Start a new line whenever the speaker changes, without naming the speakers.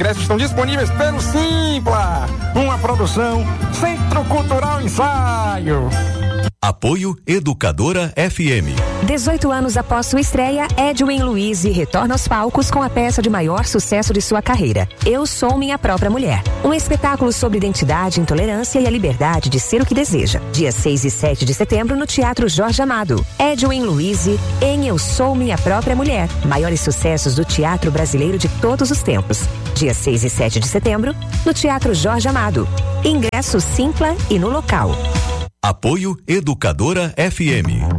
ingressos estão disponíveis pelo Simpla. Uma produção Centro Cultural Ensaio.
Apoio Educadora FM.
18 anos após sua estreia, Edwin Luiz retorna aos palcos com a peça de maior sucesso de sua carreira, Eu Sou Minha Própria Mulher. Um espetáculo sobre identidade, intolerância e a liberdade de ser o que deseja. Dia 6 e 7 de setembro no Teatro Jorge Amado. Edwin Luiz em Eu Sou Minha Própria Mulher. Maiores sucessos do teatro brasileiro de todos os tempos. Dia 6 e 7 de setembro no Teatro Jorge Amado. Ingresso Simpla e no local.
Apoio Educadora FM.